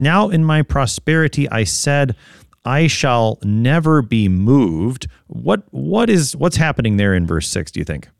Now in my prosperity I said, I shall never be moved. What's happening there in verse 6, do you think?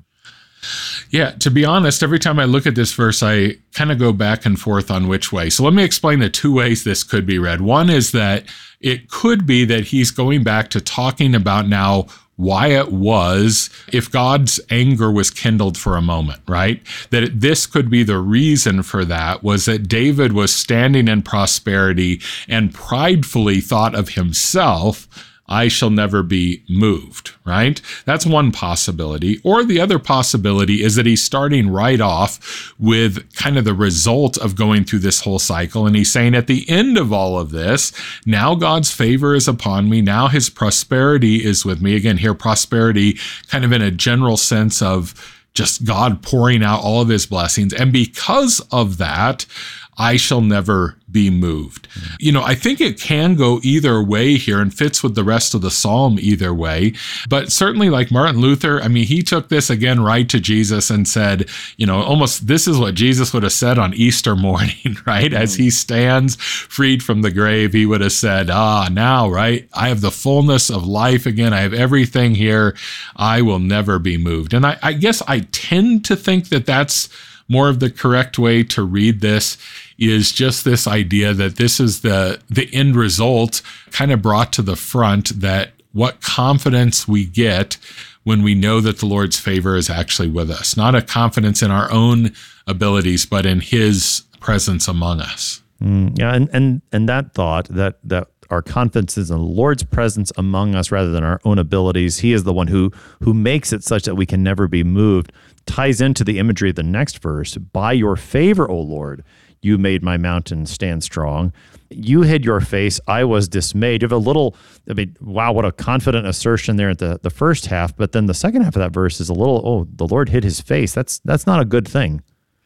Yeah, to be honest, every time I look at this verse, I kind of go back and forth on which way. So let me explain the two ways this could be read. One is that it could be that he's going back to talking about now why it was if God's anger was kindled for a moment, right? That this could be the reason for that, was that David was standing in prosperity and pridefully thought of himself, I shall never be moved, right? That's one possibility. Or the other possibility is that he's starting right off with kind of the result of going through this whole cycle. And he's saying at the end of all of this, now God's favor is upon me. Now his prosperity is with me. Again, here, prosperity kind of in a general sense of just God pouring out all of his blessings. And because of that, I shall never be moved. You know, I think it can go either way here and fits with the rest of the psalm either way. But certainly like Martin Luther, I mean, he took this again right to Jesus and said, you know, almost this is what Jesus would have said on Easter morning, right? As he stands freed from the grave, he would have said, now, right? I have the fullness of life again. I have everything here. I will never be moved. And I guess I tend to think that that's more of the correct way to read this, is just this idea that this is the end result kind of brought to the front, that what confidence we get when we know that the Lord's favor is actually with us, not a confidence in our own abilities, but in his presence among us. Yeah. And that thought that our confidence is in the Lord's presence among us rather than our own abilities. He is the one who makes it such that we can never be moved. Ties into the imagery of the next verse. By your favor, O Lord, you made my mountain stand strong. You hid your face. I was dismayed. You have wow, what a confident assertion there at the first half. But then the second half of that verse is a little, the Lord hid his face. That's not a good thing.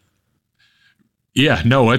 Yeah, no,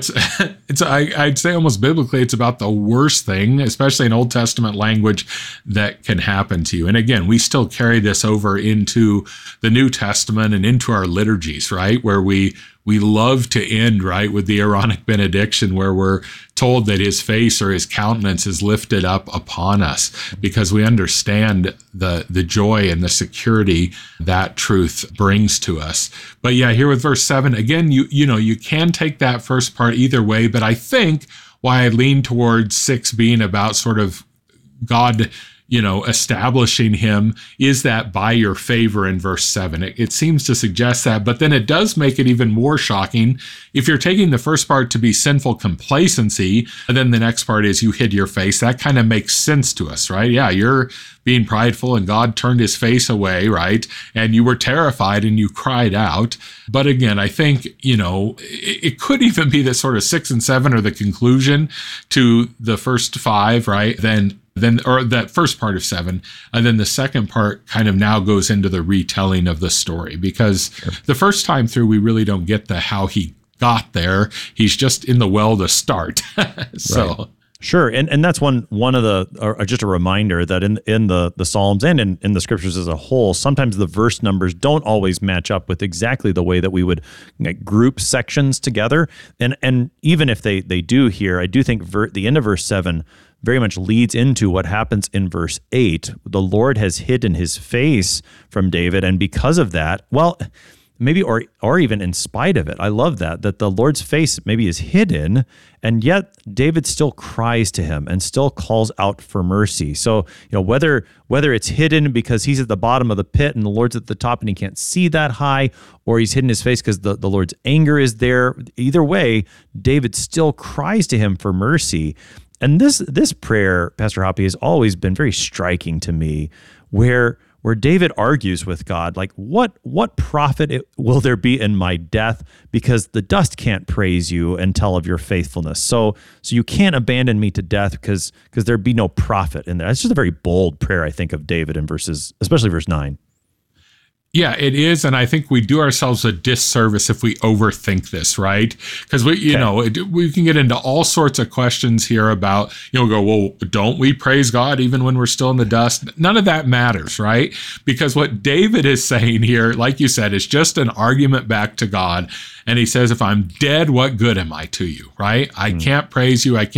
I'd say almost biblically, it's about the worst thing, especially in Old Testament language, that can happen to you. And again, we still carry this over into the New Testament and into our liturgies, right? Where we love to end, right, with the Aaronic benediction, where we're told that his face or his countenance is lifted up upon us, because we understand the joy and the security that truth brings to us. But yeah, here with verse 7, again, you can take that first part either way, but I think why I lean towards 6 being about sort of God, establishing him, is that by your favor in verse 7. It seems to suggest that, but then it does make it even more shocking if you're taking the first part to be sinful complacency, and then the next part is you hid your face. That kind of makes sense to us, right? Yeah, you're being prideful and God turned his face away, right? And you were terrified and you cried out. But again, I think, it could even be that sort of 6 and 7 are the conclusion to the first 5, right? Then or that first part of 7, and then the second part kind of now goes into the retelling of the story, because the first time through, we really don't get the how he got there. He's just in the well to start. So. Right. Sure. And that's one of the, just a reminder that in the Psalms and in the scriptures as a whole, sometimes the verse numbers don't always match up with exactly the way that we would group sections together. And even if they do here, I do think the end of verse 7 very much leads into what happens in verse 8. The Lord has hidden his face from David, and because of that, maybe or even in spite of it, I love that the Lord's face maybe is hidden, and yet David still cries to him and still calls out for mercy. So, whether it's hidden because he's at the bottom of the pit and the Lord's at the top and he can't see that high, or he's hidden his face because the Lord's anger is there, either way, David still cries to him for mercy. And this prayer, Pastor Hoppy, has always been very striking to me, where David argues with God, like, what profit will there be in my death? Because the dust can't praise you and tell of your faithfulness. So you can't abandon me to death because there'd be no profit in there. It's just a very bold prayer, I think, of David in especially verse 9. Yeah, it is. And I think we do ourselves a disservice if we overthink this, right? Because we can get into all sorts of questions here about, well, don't we praise God even when we're still in the dust? None of that matters, right? Because what David is saying here, like you said, is just an argument back to God. And he says, if I'm dead, what good am I to you, right? I can't praise you. I can't